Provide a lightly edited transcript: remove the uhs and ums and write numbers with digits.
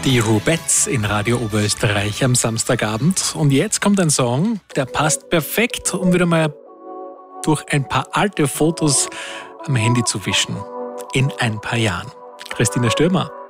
Die Rubettes in Radio Oberösterreich am Samstagabend. Und jetzt kommt ein Song, der passt perfekt, um wieder mal durch ein paar alte Fotos am Handy zu wischen. In ein paar Jahren. Christina Stürmer.